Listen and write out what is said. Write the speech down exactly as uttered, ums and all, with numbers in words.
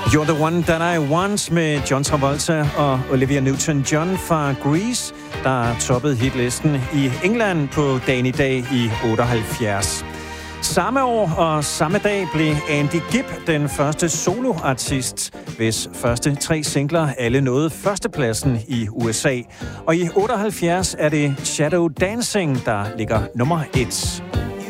You're the one that I want med John Travolta og Olivia Newton-John fra Grease, der toppede hitlisten i England på dagen i dag i otteoghalvfjerds. Samme år og samme dag blev Andy Gibb den første soloartist, hvis første tre singler alle nåede førstepladsen i U S A. Og i otteoghalvfjerds er det Shadow Dancing, der ligger nummer et.